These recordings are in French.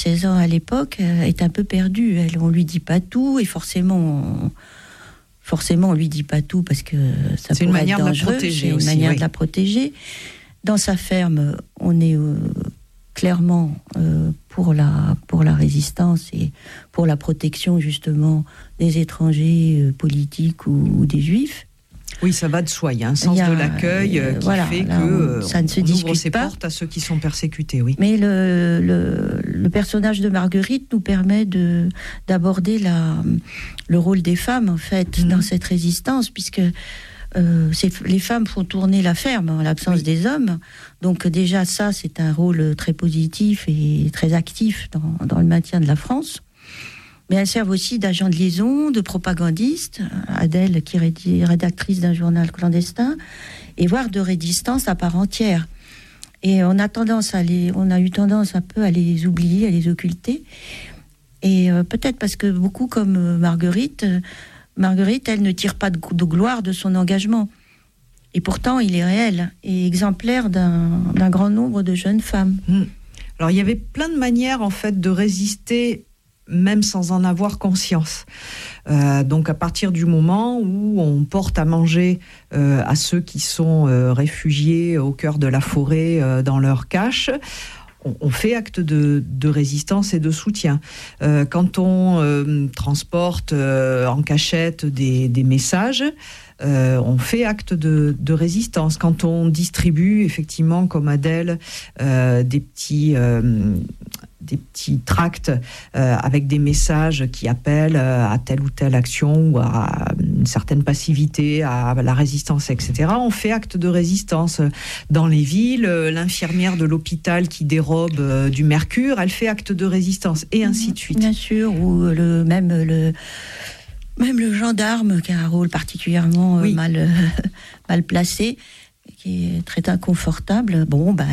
16 ans à l'époque, est un peu perdue. On lui dit pas tout, et forcément on lui dit pas tout parce que ça c'est pourrait être dangereux. C'est une manière de la protéger. Dans sa ferme, on est clairement pour la résistance et pour la protection justement des étrangers politiques ou des juifs. Oui, ça va de soi. Il y a un sens de l'accueil qui fait que ça ne se on discute ouvre ses pas. portes à ceux qui sont persécutés. Oui. Mais le personnage de Marguerite nous permet d'aborder le rôle des femmes en fait dans cette résistance, puisque les femmes font tourner la ferme en l'absence des hommes. Donc déjà ça, c'est un rôle très positif et très actif dans le maintien de la France. Mais elles servent aussi d'agents de liaison, de propagandistes. Adèle, qui est rédactrice d'un journal clandestin, et voire de résistance à part entière. Et on a eu tendance un peu à les oublier, à les occulter. Et peut-être parce que beaucoup comme Marguerite, elle ne tire pas de gloire de son engagement. Et pourtant, il est réel et exemplaire d'un grand nombre de jeunes femmes. Alors, il y avait plein de manières, en fait, de résister, même sans en avoir conscience. Donc, à partir du moment où on porte à manger à ceux qui sont réfugiés au cœur de la forêt dans leur cache, on fait acte de résistance et de soutien. Quand on transporte en cachette des messages, on fait acte de résistance. Quand on distribue, effectivement, comme Adèle, des petits tracts avec des messages qui appellent à telle ou telle action ou à une certaine passivité, à la résistance, etc. On fait acte de résistance. Dans les villes, l'infirmière de l'hôpital qui dérobe du mercure, elle fait acte de résistance, et ainsi de suite. Bien sûr, ou même le gendarme qui a un rôle particulièrement mal placé, qui est très inconfortable.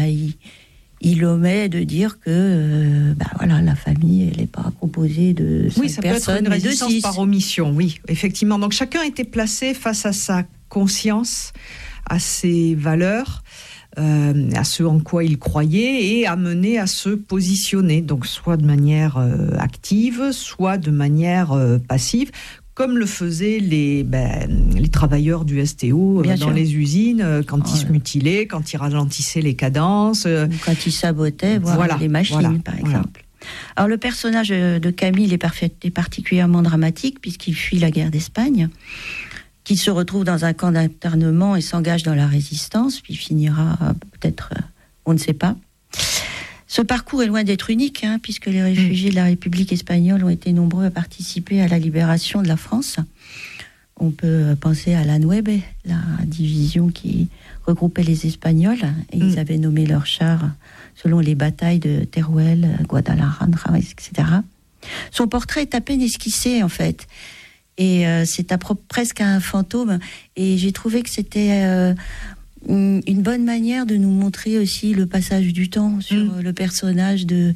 Il omet de dire que la famille, elle n'est pas composée de 5 personnes, ça peut être une résistance par omission, oui, effectivement. Donc chacun était placé face à sa conscience, à ses valeurs, à ce en quoi il croyait, et amené à se positionner, donc soit de manière active, soit de manière passive, comme le faisaient les travailleurs du STO dans les usines, quand ils se mutilaient, quand ils ralentissaient les cadences. Quand ils sabotaient, les machines, par exemple. Alors, le personnage de Camille est particulièrement dramatique, puisqu'il fuit la guerre d'Espagne, qu'il se retrouve dans un camp d'internement et s'engage dans la résistance, puis finira peut-être, on ne sait pas. Ce parcours est loin d'être unique, puisque les réfugiés de la République espagnole ont été nombreux à participer à la libération de la France. On peut penser à la Nueve, la division qui regroupait les Espagnols, et ils avaient nommé leurs chars selon les batailles de Teruel, Guadalajara, etc. Son portrait est à peine esquissé, en fait, et c'est presque un fantôme, et j'ai trouvé que c'était une bonne manière de nous montrer aussi le passage du temps sur le personnage de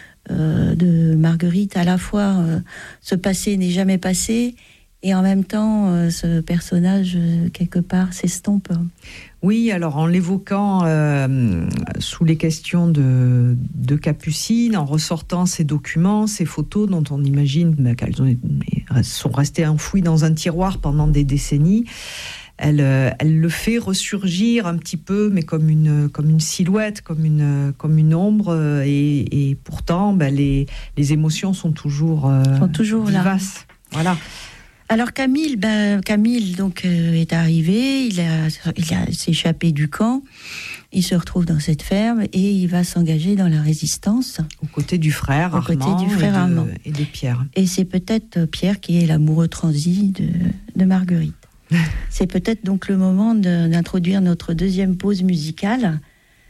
Marguerite. À la fois, ce passé n'est jamais passé, et en même temps, ce personnage, quelque part, s'estompe. Oui, alors en l'évoquant sous les questions de Capucine, en ressortant ces documents, ces photos dont on imagine qu'elles sont restées enfouies dans un tiroir pendant des décennies, elle le fait ressurgir un petit peu, mais comme une silhouette, comme une ombre, et pourtant les émotions sont toujours vivaces. Voilà. Alors Camille donc est arrivé, il s'est échappé du camp, il se retrouve dans cette ferme et il va s'engager dans la résistance. Aux côtés du frère Armand et de Pierre. Et c'est peut-être Pierre qui est l'amoureux transi de Marguerite. C'est peut-être donc le moment d'introduire notre deuxième pause musicale,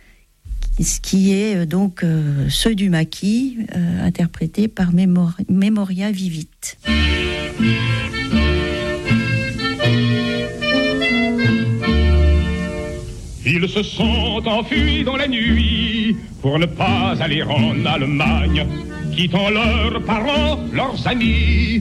qui est donc Ceux du maquis, interprété par Memoria Vivit. Ils se sont enfuis dans la nuit pour ne pas aller en Allemagne, quittant leurs parents, leurs amis.